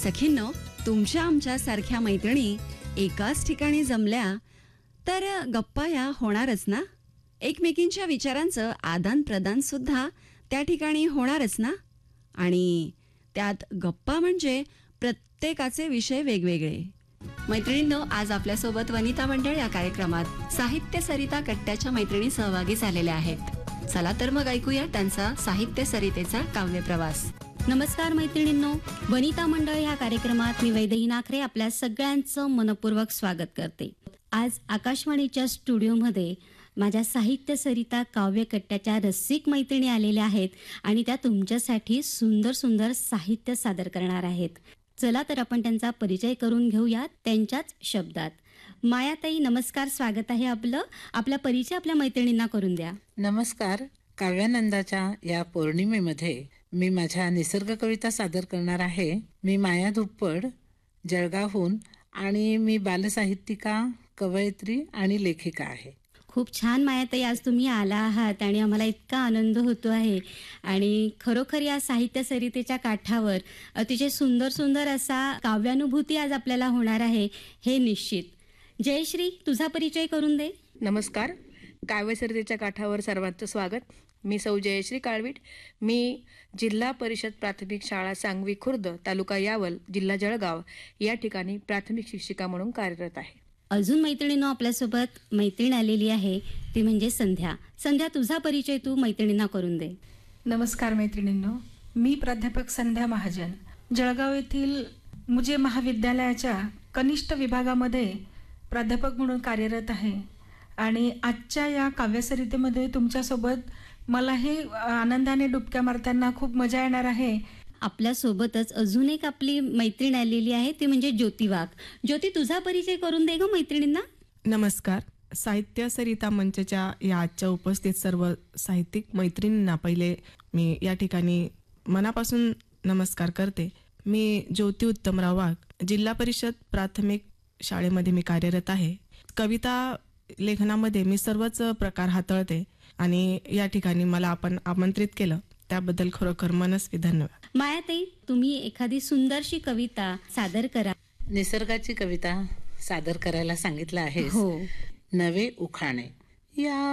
सखींनो, तुमच्या आमच्या सारख्या मैत्रिणी एकाच ठिकाणी जमल्या तर गप्पा या होणारच ना. एकमेकींच्या विचारांचं आदान प्रदान सुद्धा त्या ठिकाणी होणारच ना. आणि त्यात गप्पा म्हणजे प्रत्येकाचे विषय वेगवेगळे. मैत्रिणींनो, आज आपल्यासोबत वनिता मंडळ या कार्यक्रमात साहित्य सरिता कट्ट्याच्या मैत्रिणी सहभागी झालेल्या आहेत. चला तर मग ऐकूया त्यांचा साहित्य सरितेचा काव्य प्रवास. नमस्कार मैत्रिणींनो, वनिता मंडळ ह्या कार्यक्रमात मी वैदेही नाखरे आपल्या सगळ्यांचं मनपूर्वक स्वागत करते. आज आकाशवाणीच्या स्टुडिओमध्ये माझ्या साहित्य सरिता काव्य कट्ट्याच्या रसिक मैत्रिणी आलेल्या आहेत आणि त्या तुमच्यासाठी सुंदर सुंदर साहित्य सादर करणार आहेत. चला तर आपण त्यांचा परिचय करून घेऊया त्यांच्याच शब्दात. मायाताई, नमस्कार, स्वागत आहे आपलं. आपला परिचय आपल्या मैत्रिणींना करून द्या. नमस्कार. काव्यानंदाच्या या पौर्णिमेमध्ये मी माझ्या निसर्ग कविता सादर करणार आहे. मी माया धुप्पड, जळगावहून, आणि मी बालसाहित्यिका, कवयित्री आणि लेखिका आहे. खूप छान मायाताई, आज तुम्ही आला आहात आणि आम्हाला इतका आनंद होतो आहे. आणि खरोखर या साहित्य सरितेच्या काठावर अतिशय सुंदर सुंदर असा काव्यानुभूती आज आपल्याला होणार आहे, हे निश्चित. जयश्री, तुझा परिचय करून दे. नमस्कार. काव्यसरितेच्या काठावर सर्वांचं स्वागत. मी सौ जयश्री काळवीट. मी जिल्हा परिषद प्राथमिक शाळा सांगवी खुर्द, तालुका यावल, जिल्हा जळगाव या ठिकाणी प्राथमिक शिक्षिका म्हणून कार्यरत आहे. अजून मैत्रिणींनो, आपल्यासोबत मैत्रीण आलेली आहे, ती म्हणजे संध्या. संध्या, तुझा परिचय तू मैत्रिणींना करून दे. नमस्कार मैत्रिणींनो, मी प्राध्यापक संध्या महाजन, जळगाव येथील मुजे महाविद्यालयाच्या कनिष्ठ विभागामध्ये प्राध्यापक म्हणून कार्यरत आहे. आणि आजच्या या काव्यसरितेमध्ये तुमच्यासोबत मलाही आनंदाने डुबक्या मारताना खूप मजा येणार आहे. आपल्यासोबतच अजून एक आपली मैत्रीण आलेली आहे, ती म्हणजे ज्योती वाघ. ज्योती, तुझा परिचय करून दे ग मैत्रिणींना. नमस्कार. साहित्य सरिता मंचच्या या आजच्या उपस्थित सर्व साहित्यिक मैत्रिणींना पहिले मी या ठिकाणी मनापासून नमस्कार करते. मी ज्योती उत्तमराव वाघ, जिल्हा परिषद प्राथमिक शाळेमध्ये मी कार्यरत आहे. कविता लेखनामध्ये मी सर्वच प्रकार हाताळते आणि या ठिकाणी मला आपण आमंत्रित केलं त्याबद्दल खरोखर मनस्वी धन्यवाद. मायाताई, तुम्ही एखादी सुंदरशी कविता सादर करा. निसर्गाची कविता सादर करायला सांगितलं आहे. हो. नवे उखाणे. या